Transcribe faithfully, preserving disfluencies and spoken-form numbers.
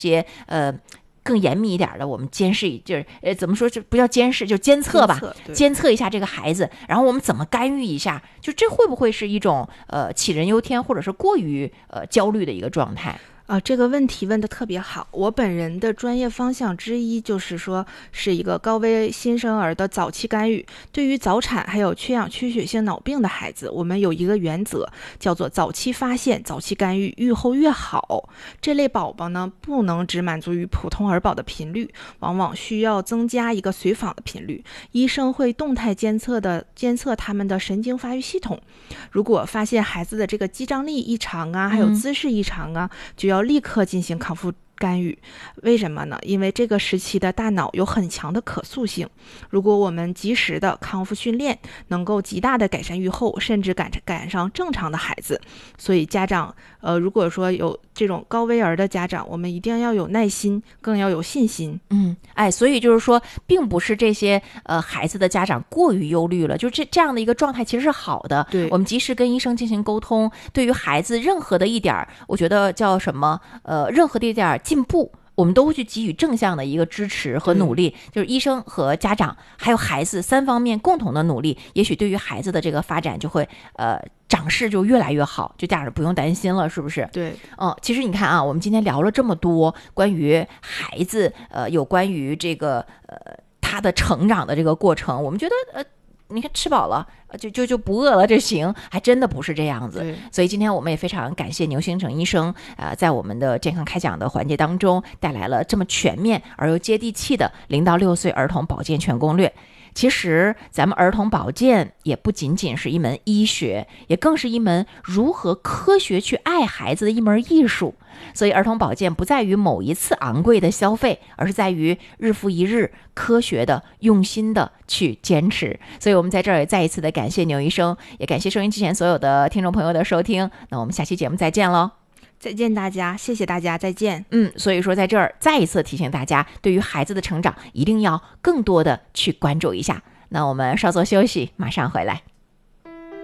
些呃。更严密一点的，我们监视，就是呃，怎么说？这不叫监视，就监测吧，监测, 监测一下这个孩子，然后我们怎么干预一下？就这会不会是一种呃杞人忧天，或者是过于呃焦虑的一个状态？ 啊，这个问题问得特别好。我本人的专业方向之一就是说，是一个高危新生儿的早期干预。对于早产还有缺氧缺血性脑病的孩子，我们有一个原则，叫做早期发现、早期干预，愈后越好。这类宝宝呢，不能只满足于普通儿保的频率，往往需要增加一个随访的频率。医生会动态监测的监测他们的神经发育系统。如果发现孩子的这个肌张力异常啊，还有姿势异常啊，嗯、就要立刻进行康复干预。为什么呢？因为这个时期的大脑有很强的可塑性，如果我们及时的康复训练，能够极大的改善预后，甚至赶赶上正常的孩子。所以家长呃，如果说有这种高危儿的家长，我们一定要有耐心，更要有信心。 嗯，哎，所以就是说，并不是这些呃孩子的家长过于忧虑了，就这这样的一个状态其实是好的。 对， 我们及时跟医生进行沟通，对于孩子任何的一点，我觉得叫什么呃，任何的一点进步，我们都会去给予正向的一个支持和努力，就是医生和家长还有孩子三方面共同的努力，也许对于孩子的这个发展就会呃长势就越来越好，就家长不用担心了，是不是？ 对， 嗯，其实你看啊，我们今天聊了这么多关于孩子，呃，有关于这个呃他的成长的这个过程，我们觉得呃。你看吃饱了就就就不饿了，这行还真的不是这样子。所以今天我们也非常感谢牛兴成医生，呃，在我们的健康开讲的环节当中，带来了这么全面而又接地气的零到六岁儿童保健全攻略。其实咱们儿童保健也不仅仅是一门医学，也更是一门如何科学去爱孩子的一门艺术。所以儿童保健不在于某一次昂贵的消费，而是在于日复一日科学的用心的去坚持。所以我们在这儿也再一次的感谢牛医生，也感谢收音机前所有的听众朋友的收听。那我们下期节目再见喽。 再见大家，谢谢大家，再见。 嗯，所以说在这儿再一次提醒大家，对于孩子的成长一定要更多的去关注一下。那我们稍作休息，马上回来。